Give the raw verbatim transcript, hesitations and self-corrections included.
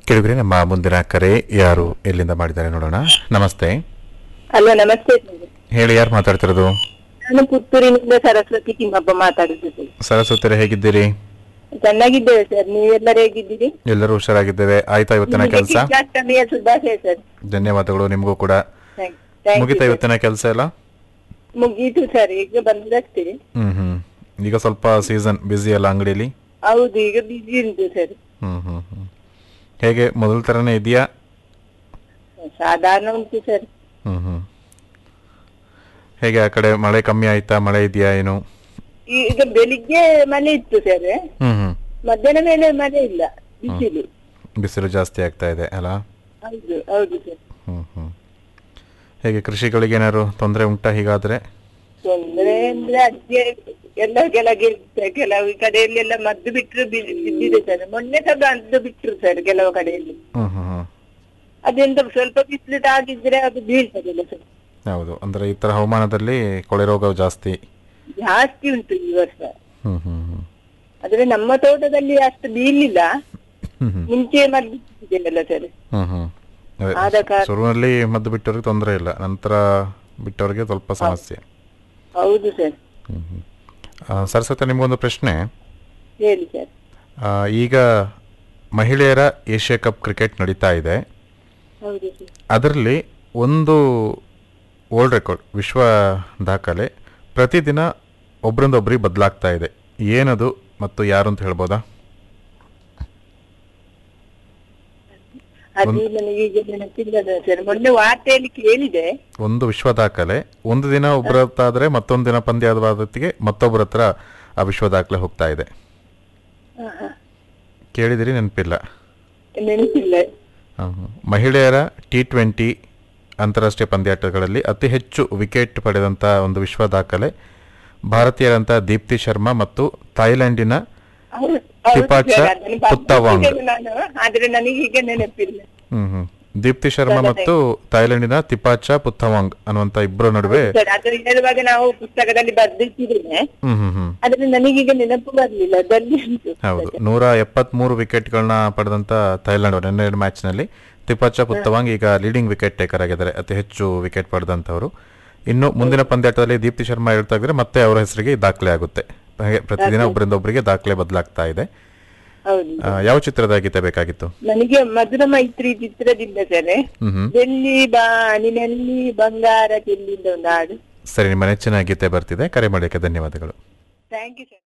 ಕೇಳಿದ್ರೆ ನಮ್ಮ ಮುಂದಿನ ಕರೆ ಯಾರು ಎಲ್ಲಿಂದ ಮಾಡಿದ್ದಾರೆ ನೋಡೋಣ. ನಮಸ್ತೆ. ಹಲೋ, ನಮಸ್ತೆ. ಹೇಳಿ, ಯಾರು ಮಾತಾಡ್ತಿರೋದು? ನಾನು ಪುತ್ತೂರಿನಿಂದ ಸರಸ್ವತಿ ತಿಮ್ಮಪ್ಪ ಮಾತಾಡುತ್ತಿದ್ದೆ. ಸರಸ್ವತಿ, ಹೇಗಿದ್ದೀರಿ? ಚೆನ್ನಾಗಿದ್ದೇವೆ ಸರ್, ನೀವೆಲ್ಲರೂ ಹೇಗಿದ್ದೀರಿ? ಎಲ್ಲರೂ ಹುಷಾರಾಗಿದ್ದೇವೆ. ಆಯ್ತಾ ಇವತ್ತಿನ ಕೆಲಸ? ಕೃಷ್ಣಾಷ್ಟಮಿಯ ಶುಭಾಶಯ ಸರ್. ಧನ್ಯವಾದಗಳು, ನಿಮಗೂ ಕೂಡ. ಮುಗಿತಾ ಇವತ್ತಿನ ಕೆಲಸ ಎಲ್ಲ? ಮುಗೀತು ಸರ್, ಈಗ ಬಂದಷ್ಟೇ. ಹ್ಮ್ ಹ್ಮ್ ಈಗ ಸ್ವಲ್ಪ ಸೀಸನ್ ಬಿಸಿ ಅಲ್ಲ ಅಂಗಡಿಯಲ್ಲಿ? ಹೌದು, ಈಗ ಬಿಸಿ ಉಂಟು ಸರ್. ಹ್ಮ್ ಹ್ಮ್ ಹ್ಮ್ ಹೇಗೆ ಮೊದಲ ತರನೇ ಇದೆಯಾ? ಸಾಧಾರಣ ಉಂಟು ಸರ್. ಹ್ಮ್ ಹ್ಮ್ ಹೇಗೆ ಆ ಕಡೆ ಮಳೆ ಕಮ್ಮಿ ಆಯ್ತಾ? ಮಳೆ ಇದೆಯಾ ಏನು? ಈಗ ಬೆಳಿಗ್ಗೆ ಮಳೆ ಇತ್ತು ಸರ್. ಹ್ಮ್ ಹ್ಮ್ ಮಧ್ಯಾಹ್ನ ಮೇಲೆ ಮಳೆ ಇಲ್ಲ, ಬಿಸಿಲು. ಬಿಸಿಲು ಜಾಸ್ತಿ ಆಗ್ತಾ ಇದೆ ಅಲ್ಲ? ಹೌದು ಹೌದು ಸರ್. ಹ್ಮ್ ಹ್ಮ್ ಹೇಗೆ ಕೃಷಿಗಳಿಗೆ ಏನಾದ್ರು ತೊಂದರೆ ಉಂಟಾ ಹೀಗಾದ್ರೆ? ತೊಂದರೆ ಅಂದ್ರೆ ಅಜ್ಜಿ ಎಲ್ಲ ಕೆಳಗೆ ಕೆಲವು ಕಡೆಯಲ್ಲೆಲ್ಲ ಮದ್ದು ಬಿಟ್ಟರು ಬಿದ್ದಿದೆ ಸರ್. ಮೊನ್ನೆ ಸಹ ಮದ್ದು ಬಿಟ್ರು ಸರ್ ಕೆಲವು ಕಡೆಯಲ್ಲಿ. ಹ್ಮ್ ಹ್ಮ್ ಹ್ಮ್ ಅದೆಂತ ಸ್ವಲ್ಪ ಬಿಸಿಲು ಆಗಿದ್ರೆ ಅದು ಬೀಳ್ತದಲ್ಲ ಸರ್. ಹೌದು, ಅಂದ್ರೆ ಈ ತರ ಹವಾಮಾನದಲ್ಲಿ ಕೊಳೆ ರೋಗ ಜಾಸ್ತಿ ಜಾಸ್ತಿ ಉಂಟು ಈ ವರ್ಷ. ಹ್ಮ್ ಹ್ಮ್ ಹ್ಮ್ ಆದ್ರೆ ನಮ್ಮ ತೋಟದಲ್ಲಿ ಅಷ್ಟು ಬೀಳಿಲ್ಲ, ಹ್ಮ್ ಹ್ಮ್ ಮುಂಚೆ ಮದ್ದು ಬಿಟ್ಟಿದೆಯಲ್ಲ ಸರ್. ಹ್ಮ್ ಹ್ಮ್ ಅದೇ, ಆದ ಕಾರಣ ಶುರುವಿನಲ್ಲಿ ಮದ್ದು ಬಿಟ್ಟವ್ರಿಗೆ ತೊಂದರೆ ಇಲ್ಲ, ನಂತರ ಬಿಟ್ಟವ್ರಿಗೆ ಸ್ವಲ್ಪ ಸಮಸ್ಯೆ. ಹೌದು ಸರ್. ಹ್ಮ್ ಹ್ಮ್ ಆ, ಸರಸ್ವತಿ, ನಿಮ್ಗೊಂದು ಪ್ರಶ್ನೆ. ಹೇಳಿ ಸರ್. ಆ, ಈಗ ಮಹಿಳೆಯರ ಏಷ್ಯಾ ಕಪ್ ಕ್ರಿಕೆಟ್ ನಡೀತಾ ಇದೆ. ಹೌದು ಸರ್. ಅದರಲ್ಲಿ ಒಂದು ವರ್ಲ್ಡ್ ರೆಕಾರ್ಡ್, ವಿಶ್ವ ದಾಖಲೆ ಪ್ರತಿದಿನ ಒಬ್ರಿಂದೊಬ್ರಿಗೆ ಬದಲಾಗ್ತಾ ಇದೆ. ಏನದು ಮತ್ತು ಯಾರು ಅಂತ ಹೇಳ್ಬೋದಾ? ಅದು ನನಗೆ ಈಗ ನೆನಪಿಲ್ಲ ಸರ್, ಮೊನ್ನೆ ವಾರ್ತೆಯಲ್ಲಿ ಕೇಳಿದೆ. ಒಂದು ವಿಶ್ವ ದಾಖಲೆ, ಒಂದು ದಿನ ಒಬ್ಬರ ಹತ್ರ ಆದ್ರೆ ಮತ್ತೊಂದು ದಿನ ಪಂದ್ಯದ ಹೊತ್ತಿಗೆ ಮತ್ತೊಬ್ಬರ ಹತ್ರ ಆ ವಿಶ್ವ ದಾಖಲೆ ಹೋಗ್ತಾ ಇದೆ. ಕೇಳಿದಿರಿ? ನೆನಪಿಲ್ಲ? ನೆನಪಿಲ್ಲ. ಮಹಿಳೆಯರ ಟಿ ಟ್ವೆಂಟಿ ಅಂತಾರಾಷ್ಟ್ರೀಯ ಪಂದ್ಯಾಟಗಳಲ್ಲಿ ಅತಿ ಹೆಚ್ಚು ವಿಕೆಟ್ ಪಡೆದಂತ ಒಂದು ವಿಶ್ವ ದಾಖಲೆ ಭಾರತೀಯರಂತ ದೀಪ್ತಿ ಶರ್ಮಾ ಮತ್ತು ಥಾಯ್ಲೆಂಡಿನ ತಿಪಾಚ ಪುತ್ತವಾಂಗ್. ಆದ್ರೆ ನನಗೆ ಈಗ ನೆನಪಿಲ್ಲ. ಹ್ಮ್ ಹ್ಮ್ ದೀಪ್ತಿ ಶರ್ಮಾ ಮತ್ತು ಥಾಯ್ಲೆಂಡಿನ ತಿಪಾಚ ಪುತ್ತವಾಂಗ್ ಅನ್ನುವಂತ ಇಬ್ಬರ ನಡುವೆ ಹೇಳುವಾಗ ನಾವು ಪುಸ್ತಕದಲ್ಲಿ ಬರ್ದಿಟ್ಟಿದ್ದೇನೆ. ಹ್ಮ್ ಹ್ಮ್ ಹ್ಮ್ ಆದ್ರೆ ನನಗೀಗ ನೆನಪು ಬರ್ಲಿಲ್ಲ. ಹೌದು, ನೂರ ಎಪ್ಪತ್ತ್ ಮೂರು ವಿಕೆಟ್ ಗಳನ್ನ ಪಡೆದಂತ ಥೈಲ್ಯಾಂಡ್ ಹನ್ನೆರಡು ಮ್ಯಾಚ್ ನಲ್ಲಿ ತಿಪಾಚ ಪುತ್ತವಾಂಗ್ ಈಗ ಲೀಡಿಂಗ್ ವಿಕೆಟ್ ಟೇಕರ್ ಆಗಿದ್ದಾರೆ, ಅತಿ ಹೆಚ್ಚು ವಿಕೆಟ್ ಪಡೆದಂತವರು. ಇನ್ನು ಮುಂದಿನ ಪಂದ್ಯಾಟದಲ್ಲಿ ದೀಪ್ತಿ ಶರ್ಮಾ ಹೇಳ್ತಾ ಇದ್ರೆ ಮತ್ತೆ ಅವರ ಹೆಸರಿಗೆ ದಾಖಲೆ ಆಗುತ್ತೆ. ಹಾಗೆ ಪ್ರತಿದಿನ ಒಬ್ಬರಿಂದ ಒಬ್ಬರಿಗೆ ದಾಖಲೆ ಬದಲಾಗ್ತಾ ಇದೆ. ಯಾವ ಚಿತ್ರದ ಗೀತೆ ಬೇಕಾಗಿತ್ತು? ನನಗೆ ಮಧುರ ಮೈತ್ರಿ ಚಿತ್ರದಿಂದ ಸರ್, ಬೆಳ್ಳಿ ಬಾನಿನಲ್ಲಿ ಬಂಗಾರ ಚೆಲ್ಲಿಂದ ಒಂದು ಹಾಡು. ಸರಿ, ನಿಮ್ಮ ನೆಚ್ಚಿನ ಗೀತೆ ಬರ್ತಿದೆ. ಕರೆ ಮಾಡಲಿಕ್ಕೆ ಧನ್ಯವಾದಗಳು. Thank you sir.